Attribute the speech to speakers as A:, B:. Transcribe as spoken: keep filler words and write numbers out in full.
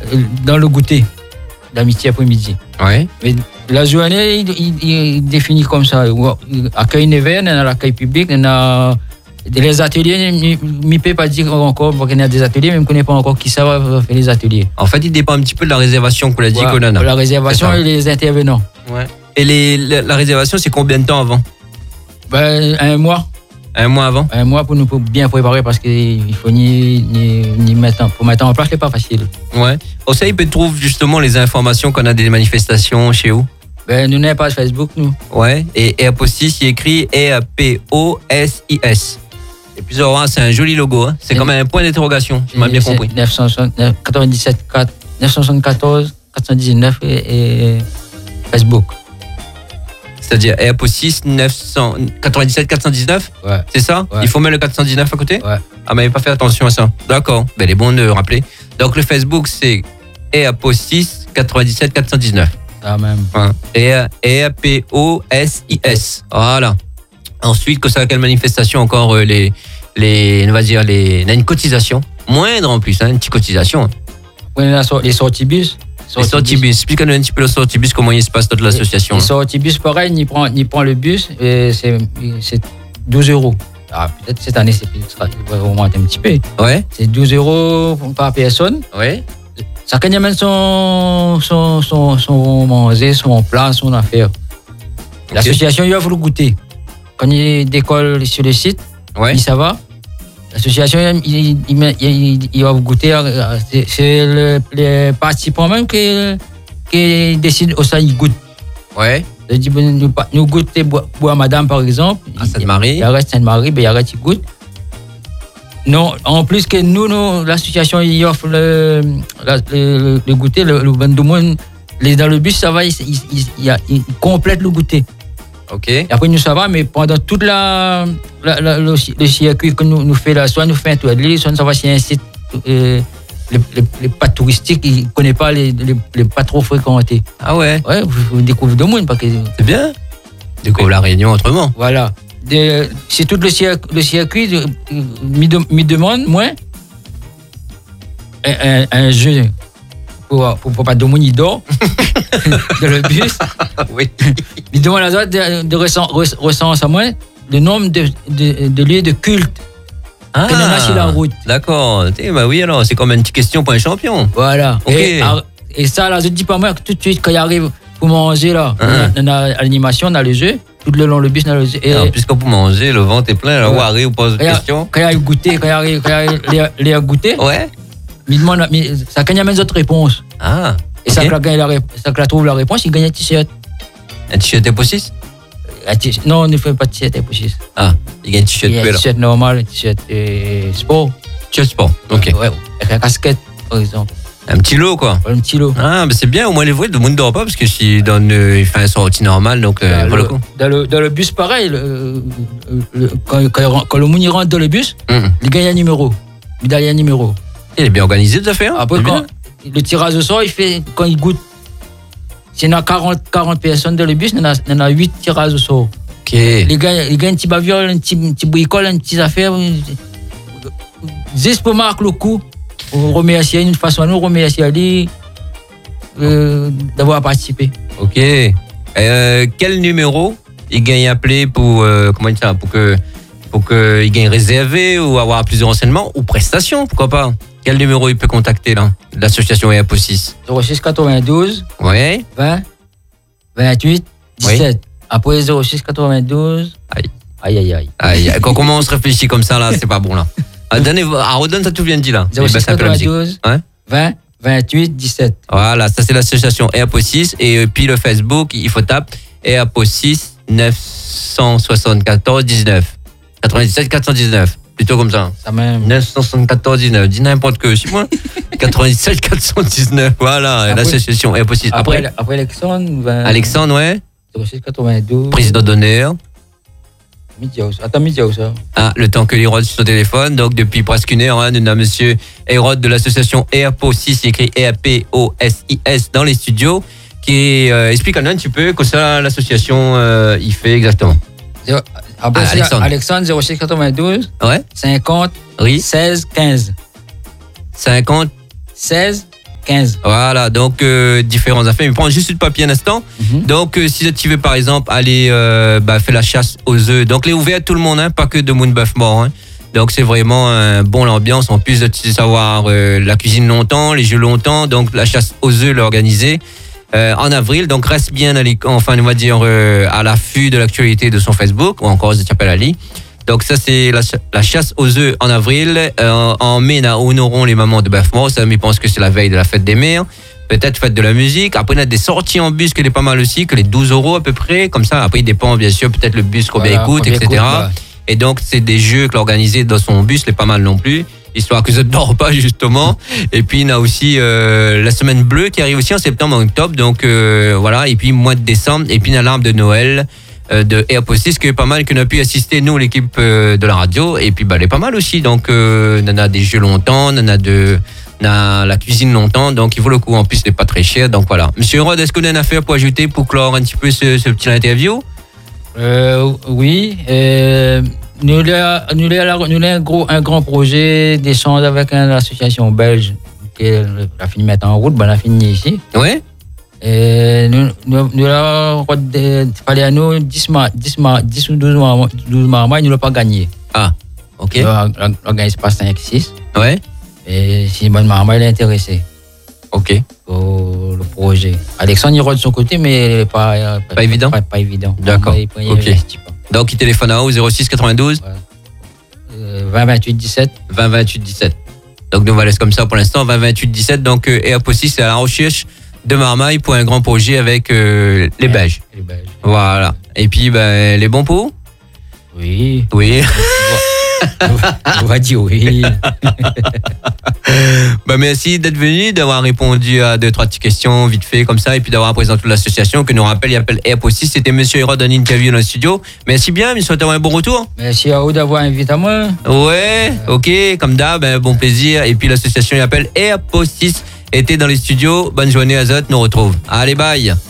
A: dans le goûter d'amitié après-midi.
B: Ouais.
A: Mais la journée, il, il, il définit comme ça. Accueil nevers, il y a l'accueil public, il y a les ateliers. Je ne peux pas dire encore qu'il y a des ateliers, mais je ne connais pas encore qui ça va faire les ateliers.
B: En fait, il dépend un petit peu de la réservation qu'on a dit, ouais, qu'on en a.
A: La réservation et les intervenants.
B: Ouais. Et les, la, la réservation, c'est combien de temps avant?
A: Ben, un mois.
B: Un mois avant?
A: Un mois pour nous pour bien préparer parce qu'il faut ni, ni, ni mettre, pour mettre en place, c'est pas facile.
B: Ouais. Au ça, il peut trouver justement les informations qu'on a des manifestations chez vous?
A: Ben, nous n'avons pas Facebook, nous.
B: Ouais. Et Airpostis, il écrit E P O S I S. Et puis, c'est un joli logo. Hein. C'est comme un point d'interrogation. Tu m'as bien compris.
A: neuf cent quatre-vingt-dix-sept neuf cent soixante-quatorze quatre cent dix-neuf et, et Facebook.
B: C'est-à-dire Airpostis neuf cent quatre-vingt-dix-sept quatre cent dix-neuf.
A: Ouais.
B: C'est ça?
A: Ouais.
B: Il faut mettre le quatre cent dix-neuf à côté?
A: Ouais.
B: Ah, mais pas fait attention à ça. D'accord. Ben, il est bon de rappeler. Donc, le Facebook, c'est Airpostis quatre-vingt-dix-sept quatre cent dix-neuf.
A: Ah, même.
B: Ouais. E P O S I S. Voilà. Ensuite, que ça a quelle manifestation encore euh, les, les, on va dire, les, on a une cotisation. Moindre en plus, hein, une petite cotisation. Hein.
A: Oui, les sorties bus.
B: Les sorties bus. Explique-nous un petit peu le sortie bus, comment il se passe toute l'association.
A: Les sorties bus, pareil, il prend, il prend le bus, et c'est, c'est douze euros. Ah, peut-être cette année, c'est, ça va augmenter un petit peu.
B: Ouais.
A: C'est douze euros par personne.
B: Ouais.
A: Chacun y amène son, son, son, son manger, son plat, son affaire. Okay. L'association, il offre le goûter. Quand il décolle sur le site,
B: ouais.
A: il ça va. L'association, il, il, il, il, il va vous goûter. C'est, c'est le, les participants même qui, qui décident au ça, ils goûtent.
B: Ouais.
A: Nous, nous goûter bois madame, par exemple.
B: À Sainte-Marie.
A: Il reste Sainte-Marie, ben il reste, il goûte. Non, en plus que nous, nous l'association, il offre le, le, le, le goûter, le, le vingt-deux mois, les, dans le bus, ça va, il, il, il, il complète le goûter.
B: Ok.
A: Et après, nous, ça va, mais pendant toute la, la, la le, le circuit que nous, nous fait là, soit nous fait un tour de l'île, soit ça va sur un site, euh, les, les, les pas touristiques, ils ne connaissent pas les, les, les pas trop fréquentés.
B: Ah ouais?
A: Ouais, vous, vous découvrez de monde. Parce que,
B: c'est bien. Découvre la Réunion autrement.
A: Voilà. De, c'est tout le circuit, le circuit de, me, de, me demande, moi, un, un, un jeu pour, pour, pour pas de monde, il dort dans le bus.
B: Oui.
A: Il demande à l'autre de, de recenser à moi le nombre de, de, de lieux de culte
B: ah,
A: qu'il y en a sur la route.
B: D'accord. Bah oui, alors, c'est comme une petite question pour un champion.
A: Voilà.
B: Okay.
A: Et, et ça, là, je dis pas moi que tout de suite, quand il arrive pour manger, là, ah. on a l'animation, on a le jeu. Tout le long le bus, on a le jeu.
B: Et alors, puisqu'on peut manger, le ventre est plein, là, ouais. Ou arrive, on pose des questions.
A: Quand il arrive goûter, quand il arrive, quand il arrive les, les goûter,
B: ouais.
A: il demande, mais ça, quand il y a même d'autres réponses.
B: Ah.
A: Et okay. ça, quand il trouve la réponse, il gagne un t-shirt.
B: Un t-shirt Airpostis?
A: Non, on ne fait pas de t-shirt Airpostis.
B: Ah, il gagne un t-shirt
A: un t-shirt normal, un t-shirt euh, sport.
B: T-shirt sport, ok.
A: Ouais, avec un casquette, par exemple.
B: Un petit lot, quoi.
A: Un petit lot.
B: Ah, mais c'est bien, au moins les voix, le monde ne dort pas, parce que s'il donne, euh, il fait un sortie normal, donc euh,
A: dans,
B: pour
A: le,
B: le coup.
A: Dans le, dans le bus, pareil, le, le, quand, quand, quand le monde y rentre dans le bus, mm-hmm. il gagne un numéro. Il gagne un numéro.
B: Il est bien organisé, de affaires.
A: Après, quand le tirage au sort, il fait, quand il goûte, s'il y en a quarante, quarante personnes dans le bus, il y en a, il y en a huit tirages au sort.
B: Ok.
A: Il gagne, il gagne un petit baviole, un petit, un petit bricole, une petite affaire. Juste pour marquer le coup. Pour remercier, une façon à nous remercier à lui euh, d'avoir participé.
B: Ok. Euh, quel numéro il gagne appeler pour, euh, comment dire ça, pour que pour qu'il gagne réservé ou avoir plusieurs renseignements ou prestations, pourquoi pas? Quel numéro il peut contacter là, l'association Airpostis?
A: zéro six quatre-vingt-douze.
B: Ouais.
A: vingt vingt-huit dix-sept.
B: Oui.
A: Après zéro six quatre-vingt-douze.
B: Aïe.
A: Aïe aïe aïe.
B: Aïe. Quand comment on se réfléchit comme ça là, c'est pas bon là. Ah, donnez, ah, redonne ça tout vient de dire là.
A: zéro six quatre-vingt-douze, hein? vingt vingt-huit dix-sept.
B: Voilà, ça c'est l'association Airpostis et puis le Facebook, il faut taper Airpostis neuf cent soixante-quatorze dix-neuf. quatre-vingt-dix-sept quatre cent dix-neuf. Plutôt comme ça.
A: Ça même.
B: neuf cent soixante-quatorze dix-neuf. Dis n'importe que, c'est moi. quatre-vingt-dix-sept quatre cent dix-neuf. Voilà, après, l'association Airpostis.
A: Après, après, après Alexandre. vingt,
B: Alexandre, ouais.
A: zéro six quatre-vingt-douze.
B: Président d'honneur.
A: Attends, midi, ça.
B: Ah, le temps que l'Hérode sur son téléphone. Donc, depuis presque une heure, hein, nous avons monsieur Hérode de l'association Airpostis, écrit E P O S I S dans les studios, qui euh, explique un petit peu que ça, l'association, euh, il fait exactement.
A: Ah, ben, ah, Alexandre. Alexandre, zéro six quatre-vingt-douze.
B: Ouais.
A: cinquante.
B: Oui.
A: seize quinze.
B: cinquante.
A: seize quinze.
B: Voilà, donc euh, différents affaires. Mais prends juste le papier un instant. Mm-hmm. Donc, euh, si tu veux, par exemple, aller euh, bah, faire la chasse aux œufs. Donc, les ouvert à tout le monde, hein, pas que de Moonbuff mort. Hein. Donc, c'est vraiment un bon l'ambiance. En plus de savoir euh, la cuisine longtemps, les jeux longtemps. Donc, la chasse aux œufs l'organiser euh, en avril. Donc, reste bien à enfin, on va dire, euh, à l'affût de l'actualité de son Facebook ou encore de Tiapelali. Donc ça c'est la, la chasse aux œufs en avril. Euh, en mai, nous honorons les mamans de Bœuf-Mort. Ça, je pense que c'est la veille de la fête des mères. Peut-être fête de la musique. Après, on a des sorties en bus qui est pas mal aussi, que les douze euros à peu près. Comme ça, après, il dépend bien sûr peut-être le bus combien voilà, écoute, et cetera. Écoute, bah. Et donc, c'est des jeux que l'organiser dans son bus, c'est pas mal non plus. Histoire que ça ne dort pas justement. Et puis, il y a aussi euh, la semaine bleue qui arrive aussi en septembre, en octobre. Donc euh, voilà. Et puis, mois de décembre. Et puis, il y a l'arbre de Noël. De Airpost six, qui est pas mal, qu'on a pu assister, nous, l'équipe de la radio. Et puis, bah, elle est pas mal aussi. Donc, euh, on a des jeux longtemps, on a, de, on a la cuisine longtemps. Donc, il vaut le coup. En plus, c'est pas très cher. Donc, voilà. Monsieur Rod, est-ce qu'on a une affaire pour ajouter, pour clore un petit peu ce, ce petit interview?
A: euh, Oui. Euh, nous, avons nous, nous un, gros, un grand projet d'échange avec une association belge qui a fini de mettre en route. Ben, on a fini ici.
B: Oui.
A: Et nous, nous, nous avons fallu à nous dix, dix, dix ou douze mois, douze mois, nous n'avons pas gagné.
B: Ah, ok.
A: On a gagné, c'est pas cinq, six.
B: Ouais.
A: Et si bonne maman, il est intéressé.
B: Ok.
A: Au le projet. Alexandre, il rôde de son côté, mais pas,
B: pas, pas évident.
A: Pas, pas évident.
B: D'accord. Ok. Donc, il téléphone à où? zéro six quatre-vingt-douze
A: ouais. euh, vingt vingt-huit dix-sept.
B: vingt vingt-huit dix-sept. Donc, nous, on va laisser comme ça pour l'instant. vingt vingt-huit dix-sept. Donc, euh, Airpost six, c'est à la recherche de Marmaille pour un grand projet avec euh, les Belges.
A: Les Belges.
B: Voilà. Et puis, ben, les bons pots?
A: Oui.
B: Oui.
A: On va dire oui.
B: Ben, merci d'être venu, d'avoir répondu à deux, trois petites questions vite fait comme ça, et puis d'avoir présenté l'association que nous rappelle, il appelle Airpost six. C'était Monsieur Hérode en interview dans le studio. Merci bien, je souhaite avoir un bon retour.
A: Merci à vous d'avoir invité à moi.
B: Ouais, ok, comme d'hab, ben, bon plaisir. Et puis l'association il appelle Airpost six. Était dans les studios. Bonne journée, Azot, nous retrouve. Allez, bye.